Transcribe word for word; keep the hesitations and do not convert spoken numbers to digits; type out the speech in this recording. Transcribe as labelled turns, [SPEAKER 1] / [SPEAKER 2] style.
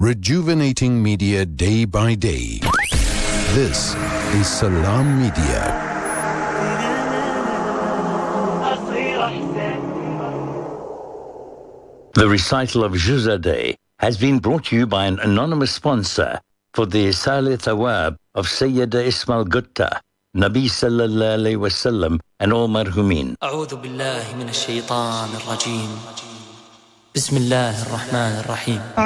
[SPEAKER 1] rejuvenating media day by day. This is Salam Media.
[SPEAKER 2] The recital of Juzadeh has been brought to you by an anonymous sponsor for the Isal Thawab of Sayyida Ismail Gutta, Nabi sallallahu alayhi wa sallam, and all marhumin.
[SPEAKER 3] أعوذ بالله من الشيطان الرجيم. بسم الله الرحمن الرحيم.